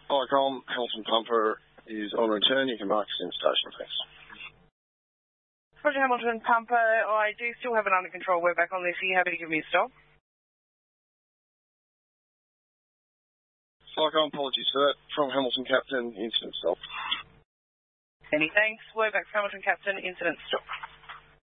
Flycom, Hamilton Pumper is on return. You can mark us in station, thanks. Roger, Hamilton Pumper, I do still have it under control. We're back on this. Are you happy to give me a stop? Flycom, apologies for that. From Hamilton Captain, incident stop. Many thanks. We're back from Hamilton Captain, incident stop.